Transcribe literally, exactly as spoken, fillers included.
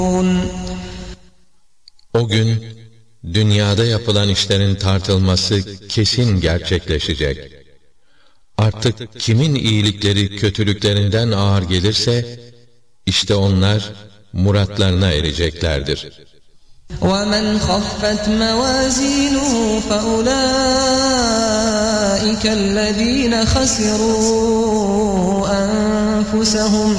O gün dünyada yapılan işlerin tartılması kesin gerçekleşecek. Artık kimin iyilikleri kötülüklerinden ağır gelirse işte onlar muratlarına ereceklerdir. وَمَنْ خَفَّتْ مَوَازِينُهُ فَأُولَٰئِكَ الَّذ۪ينَ خَسِرُوا أَنفُسَهُمْ